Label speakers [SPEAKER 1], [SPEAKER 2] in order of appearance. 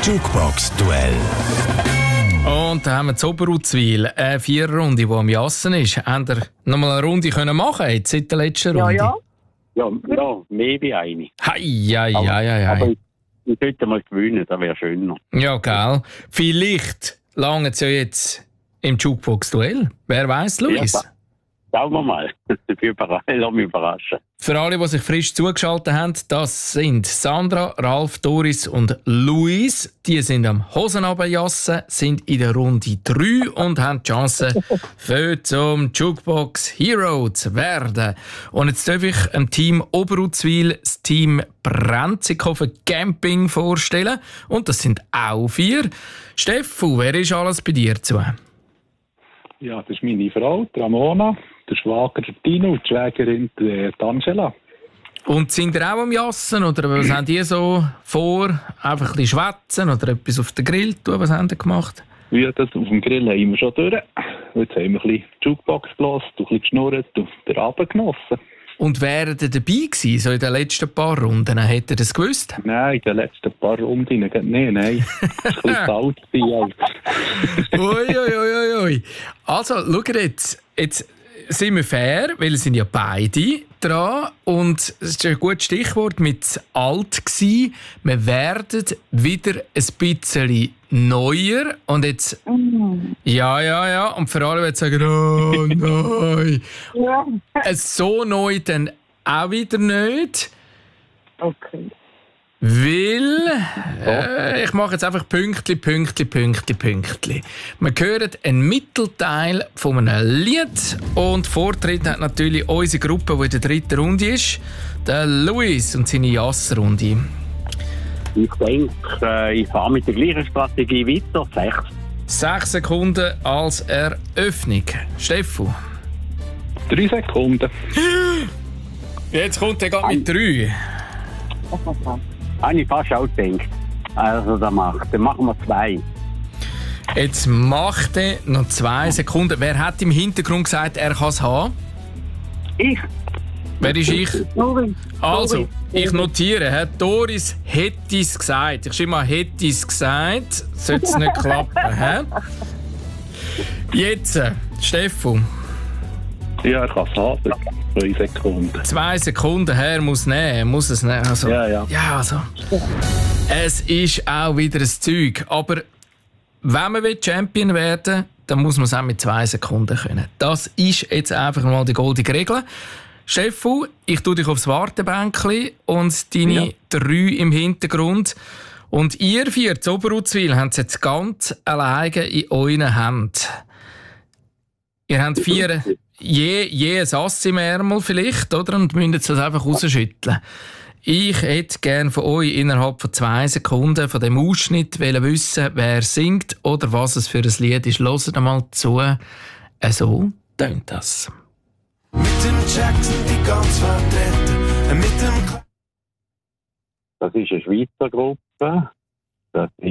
[SPEAKER 1] Jukebox-Duell.
[SPEAKER 2] Und da haben wir zu Oberuzwil eine Viererrunde, die am Jassen ist. Habt ihr noch mal eine Runde machen jetzt seit der letzten Runde?
[SPEAKER 3] Ja, mehr wie eine.
[SPEAKER 2] Hei.
[SPEAKER 3] Aber ich sollte mal gewinnen, das wäre schöner.
[SPEAKER 2] Ja, gell. Vielleicht lange es ja jetzt im Jukebox-Duell. Wer weiß, Luis?
[SPEAKER 3] Ja, schauen wir mal. Lass mich überraschen.
[SPEAKER 2] Für alle, die sich frisch zugeschaltet haben, das sind Sandra, Ralf, Doris und Luis. Die sind am Hosenabendjassen, sind in der Runde 3 und haben die Chance, für zum Jukebox Hero zu werden. Und jetzt darf ich dem Team Oberuzwil das Team Brenzikofen Camping vorstellen. Und das sind auch 4. Steffu, wer ist alles bei dir zu?
[SPEAKER 4] Ja, das ist meine Frau, die Ramona, der Schwager der Tino und die Schwägerin die Angela.
[SPEAKER 2] Und sind ihr auch am Jassen oder was haben die so vor? Einfach ein bisschen schwätzen oder etwas auf den Grill tun? Was haben die gemacht?
[SPEAKER 4] Ja, das auf dem Grill haben wir schon durch. Jetzt haben wir ein bisschen Jukebox gelassen, ein bisschen geschnurrt und den Abend genossen.
[SPEAKER 2] Und wären ihr dabei gewesen, so in den letzten paar Runden? Hättet ihr das gewusst?
[SPEAKER 4] Nein, in den letzten paar Runden nicht. Nein. Das war ein bisschen kalt.
[SPEAKER 2] Ui. Also, schaut jetzt sind wir fair, weil es sind ja beide dran. Und es ist ein gutes Stichwort mit alt gsi. Wir werden wieder ein bisschen neuer. Und jetzt... Ja. Und für alle, die sagen, oh nein. So neu dann auch wieder nicht.
[SPEAKER 5] Okay.
[SPEAKER 2] Weil, ich mache jetzt einfach Pünktli. Wir hören einen Mittelteil von einem Lied und Vortritt hat natürlich unsere Gruppe, die in der 3. Runde ist, der Luis und seine Jassrunde.
[SPEAKER 3] Ich denke, ich fahre mit der gleichen Strategie weiter.
[SPEAKER 2] 6 Sekunden als Eröffnung. Steffu.
[SPEAKER 4] 3 Sekunden.
[SPEAKER 2] Jetzt kommt er gerade mit 3.
[SPEAKER 3] Habe ich fast auch gedacht. Also, dann machen wir 2.
[SPEAKER 2] Jetzt macht er noch 2 Sekunden. Wer hat im Hintergrund gesagt, er kann es haben?
[SPEAKER 3] Ich.
[SPEAKER 2] Wer ist ich?
[SPEAKER 5] Doris.
[SPEAKER 2] Also, ich notiere, Herr Doris hätte es gesagt. Ich schreibe mal, hätte es gesagt. Sollte es nicht klappen. He? Jetzt, Steffu.
[SPEAKER 4] Ja, er kann es haben. 2 Sekunden.
[SPEAKER 2] 2 Sekunden her muss es nehmen. Also,
[SPEAKER 4] Ja.
[SPEAKER 2] Ja, also. Es ist auch wieder ein Zeug. Aber wenn man Champion werden will, dann muss man es auch mit 2 Sekunden können. Das ist jetzt einfach mal die goldene Regel. Steffu, ich tue dich aufs Wartebänkchen und deine 3 im Hintergrund. Und ihr 4 zu Oberuzwil habt es jetzt ganz alleine in euren Händen. Ihr habt 4 je ein Ass im Ärmel vielleicht, oder? Und müsst das einfach rausschütteln. Ich hätte gerne von euch innerhalb von 2 Sekunden von dem Ausschnitt wissen, wer singt oder was es für ein Lied ist. Hört mal zu. So tönt das.
[SPEAKER 1] Mit dem Jackson die ganz vertreten. Mit dem
[SPEAKER 3] Das ist eine Schweizer Gruppe. Das